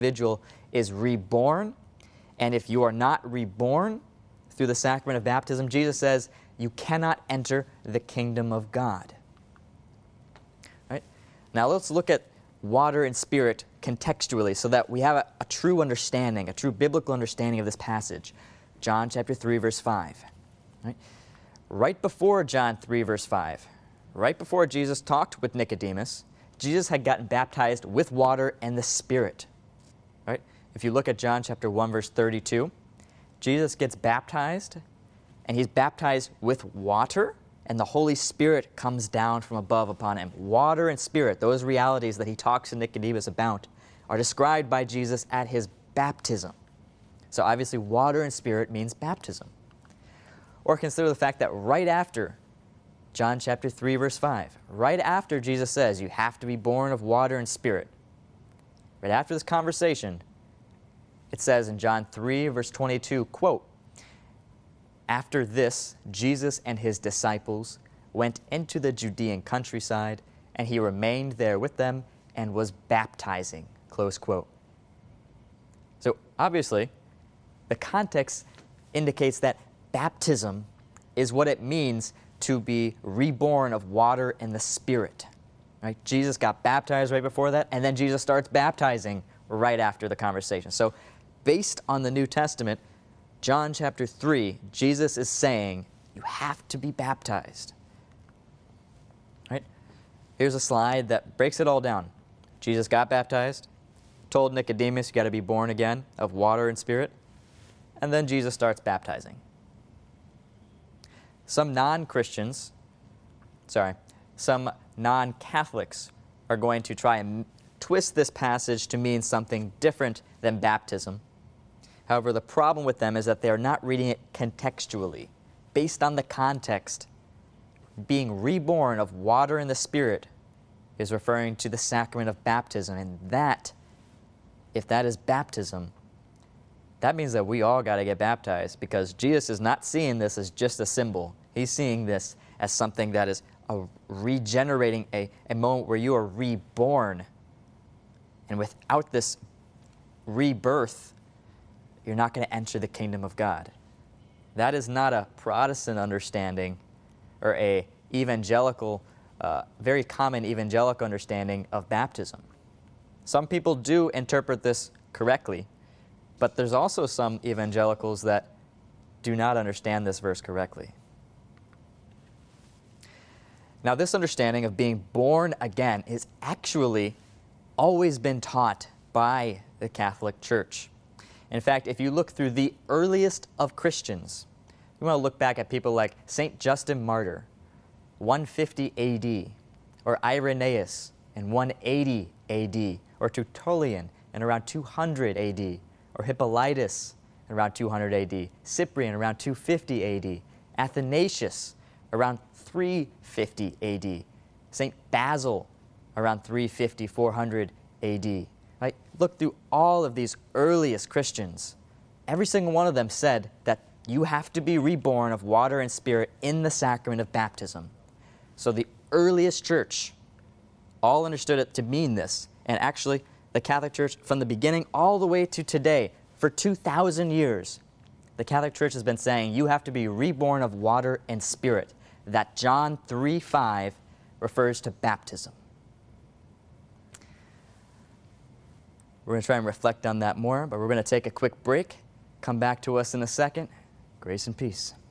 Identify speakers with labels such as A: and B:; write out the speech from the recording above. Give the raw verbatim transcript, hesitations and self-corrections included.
A: individual is reborn, and if you are not reborn through the sacrament of baptism, Jesus says you cannot enter the kingdom of God. Right? Now let's look at water and spirit contextually so that we have a, a true understanding, a true biblical understanding of this passage. John chapter three, verse five. Right? Right before John three, verse five, right before Jesus talked with Nicodemus, Jesus had gotten baptized with water and the Spirit. Right? If you look at John chapter one, verse thirty-two, Jesus gets baptized, and he's baptized with water, and the Holy Spirit comes down from above upon him. Water and Spirit, those realities that he talks to Nicodemus about, are described by Jesus at his baptism. So obviously water and Spirit means baptism. Or consider the fact that right after John chapter three, verse five, right after Jesus says you have to be born of water and Spirit, right after this conversation, it says in John three, verse twenty-two, quote, "After this, Jesus and his disciples went into the Judean countryside, and he remained there with them and was baptizing," close quote. So obviously, the context indicates that baptism is what it means to be reborn of water and the Spirit. Right? Jesus got baptized right before that, and then Jesus starts baptizing right after the conversation. So based on the New Testament, John chapter three, Jesus is saying, you have to be baptized. Right? Here's a slide that breaks it all down. Jesus got baptized, told Nicodemus, you got to be born again of water and Spirit, and then Jesus starts baptizing. Some non-Christians, sorry, some non-Catholics are going to try and twist this passage to mean something different than baptism. However, the problem with them is that they are not reading it contextually. Based on the context, being reborn of water and the Spirit is referring to the sacrament of baptism, and that, if that is baptism, that means that we all got to get baptized, because Jesus is not seeing this as just a symbol. He's seeing this as something that is a regenerating, a, a moment where you are reborn. And without this rebirth, you're not going to enter the kingdom of God. That is not a Protestant understanding or a evangelical, uh, very common evangelical understanding of baptism. Some people do interpret this correctly, but there's also some evangelicals that do not understand this verse correctly. Now, this understanding of being born again is actually always been taught by the Catholic Church. In fact, if you look through the earliest of Christians, you want to look back at people like Saint Justin Martyr, one fifty A D, or Irenaeus in one eighty A D, or Tertullian in around two hundred A D, or Hippolytus in around two hundred A D, Cyprian around two fifty A D, Athanasius around three fifty A D, Saint Basil around three fifty, four hundred A D. Right? Look through all of these earliest Christians. Every single one of them said that you have to be reborn of water and Spirit in the sacrament of baptism. So the earliest church all understood it to mean this. And actually, the Catholic Church, from the beginning all the way to today, for two thousand years, the Catholic Church has been saying you have to be reborn of water and Spirit. That John three five refers to baptism. We're going to try and reflect on that more, but we're going to take a quick break. Come back to us in a second. Grace and peace.